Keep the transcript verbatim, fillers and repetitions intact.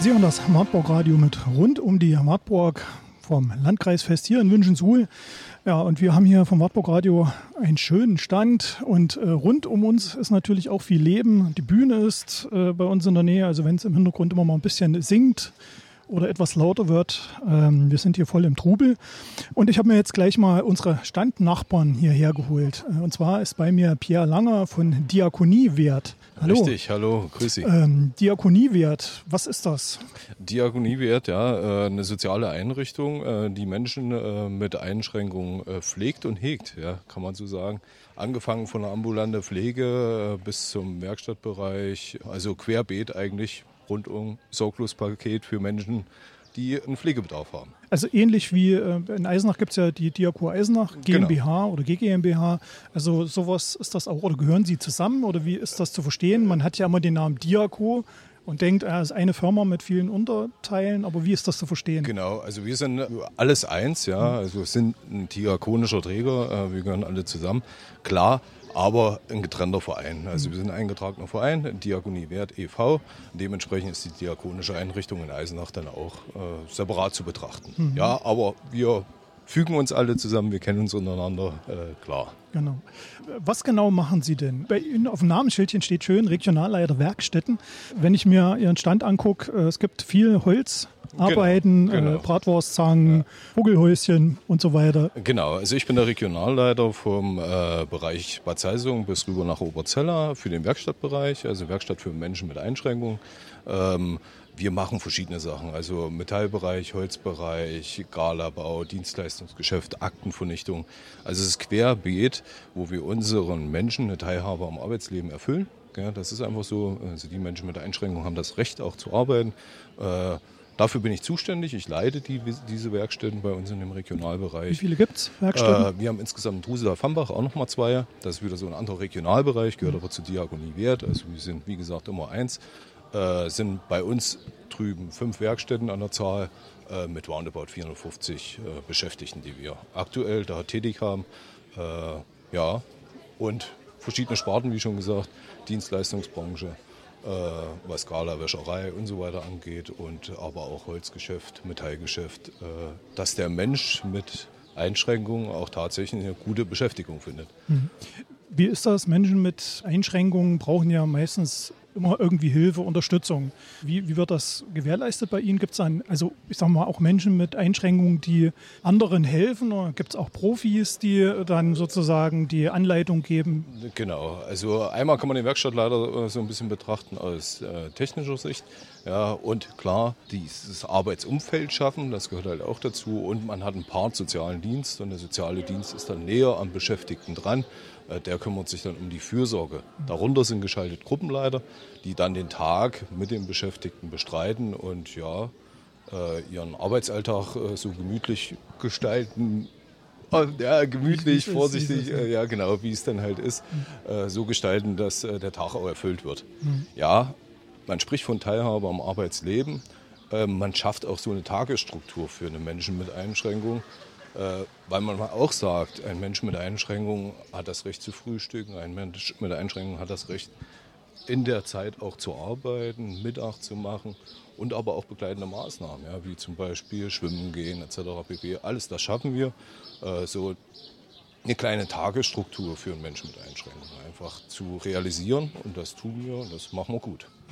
Sie hören das Wartburg-Radio mit rund um die Wartburg vom Landkreisfest hier in Wünschensuhl. Ja, und wir haben hier vom Wartburg-Radio einen schönen Stand und äh, rund um uns ist natürlich auch viel Leben. Die Bühne ist äh, bei uns in der Nähe, also wenn es im Hintergrund immer mal ein bisschen singt oder etwas lauter wird. Ähm, wir sind hier voll im Trubel. Und ich habe mir jetzt gleich mal unsere Standnachbarn hierher geholt. Äh, und zwar ist bei mir Pierre Langer von Diakoniewert. Hallo. Richtig, hallo, grüß Sie. Ähm, Diakoniewert, was ist das? Diakoniewert, ja, äh, eine soziale Einrichtung, äh, die Menschen äh, mit Einschränkungen äh, pflegt und hegt, ja, kann man so sagen. Angefangen von der ambulanten Pflege äh, bis zum Werkstattbereich, also querbeet eigentlich, rundum Sorglospaket für Menschen, die einen Pflegebedarf haben. Also ähnlich wie äh, in Eisenach gibt es ja die Diako Eisenach GmbH genau. oder G GmbH. Also sowas ist das auch, oder gehören Sie zusammen oder wie ist das zu verstehen? Man hat ja immer den Namen Diako und denkt, er ist eine Firma mit vielen Unterteilen, aber wie ist das zu verstehen? Genau, also wir sind alles eins, ja, also wir sind ein diakonischer Träger, äh, wir gehören alle zusammen, klar. Aber ein getrennter Verein. Also wir sind ein eingetragener Verein, Diakoniewert e V Dementsprechend ist die diakonische Einrichtung in Eisenach dann auch äh, separat zu betrachten. Mhm. Ja, aber wir fügen uns alle zusammen, wir kennen uns untereinander, äh, klar. Genau. Was genau machen Sie denn? Bei Ihnen auf dem Namensschildchen steht schön Regionalleiter Werkstätten. Wenn ich mir Ihren Stand angucke, äh, es gibt viel Holz. Arbeiten, genau, genau. Äh, Bratwurstzangen, ja. Vogelhäuschen und so weiter. Genau, also ich bin der Regionalleiter vom äh, Bereich Bad Salzungen bis rüber nach Oberzella für den Werkstattbereich, also Werkstatt für Menschen mit Einschränkungen. Ähm, wir machen verschiedene Sachen, also Metallbereich, Holzbereich, Galabau, Dienstleistungsgeschäft, Aktenvernichtung. Also es ist querbeet, wo wir unseren Menschen eine Teilhabe am Arbeitsleben erfüllen. Ja, das ist einfach so, also die Menschen mit Einschränkungen haben das Recht auch zu arbeiten. Äh, Dafür bin ich zuständig. Ich leite die, diese Werkstätten bei uns in dem Regionalbereich. Wie viele gibt es Werkstätten? Äh, wir haben insgesamt in Truseler-Fambach auch noch mal zwei. Das ist wieder so ein anderer Regionalbereich, gehört aber zu Diakoniewert. Also wir sind, wie gesagt, immer eins. Äh, sind bei uns drüben fünf Werkstätten an der Zahl äh, mit roundabout vierhundertfünfzig äh, Beschäftigten, die wir aktuell da tätig haben. Äh, ja, und verschiedene Sparten, wie schon gesagt, Dienstleistungsbranche. Was Skala, Wäscherei und so weiter angeht und aber auch Holzgeschäft, Metallgeschäft, dass der Mensch mit Einschränkungen auch tatsächlich eine gute Beschäftigung findet. Wie ist das? Menschen mit Einschränkungen brauchen ja meistens immer irgendwie Hilfe, Unterstützung. Wie, wie wird das gewährleistet bei Ihnen? Gibt es dann, also ich sage mal, auch Menschen mit Einschränkungen, die anderen helfen? Oder gibt es auch Profis, die dann sozusagen die Anleitung geben? Genau, also einmal kann man den Werkstattleiter so ein bisschen betrachten aus äh, technischer Sicht. Ja, und klar, dieses Arbeitsumfeld schaffen, das gehört halt auch dazu. Und man hat einen Part sozialen Dienst und der soziale Dienst ist dann näher am Beschäftigten dran. Der kümmert sich dann um die Fürsorge. Darunter sind geschaltet Gruppenleiter, die dann den Tag mit den Beschäftigten bestreiten und ja, ihren Arbeitsalltag so gemütlich gestalten. Ja, gemütlich, vorsichtig, ja genau, wie es dann halt ist, so gestalten, dass der Tag auch erfüllt wird. Mhm. Ja, man spricht von Teilhabe am Arbeitsleben. Man schafft auch so eine Tagesstruktur für einen Menschen mit Einschränkungen. Äh, weil man auch sagt, ein Mensch mit Einschränkungen hat das Recht zu frühstücken, ein Mensch mit Einschränkungen hat das Recht, in der Zeit auch zu arbeiten, Mittag zu machen und aber auch begleitende Maßnahmen, ja, wie zum Beispiel Schwimmen gehen et cetera pp. Alles das schaffen wir, äh, so eine kleine Tagesstruktur für einen Menschen mit Einschränkungen einfach zu realisieren und das tun wir und das machen wir gut.